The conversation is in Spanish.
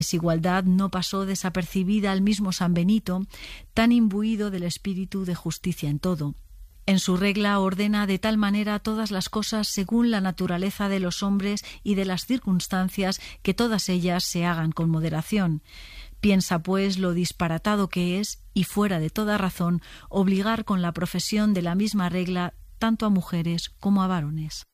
desigualdad no pasó desapercibida al mismo San Benito, tan imbuido del espíritu de justicia en todo. En su regla ordena de tal manera todas las cosas según la naturaleza de los hombres y de las circunstancias, que todas ellas se hagan con moderación. Piensa, pues, lo disparatado que es, y fuera de toda razón, obligar con la profesión de la misma regla tanto a mujeres como a varones.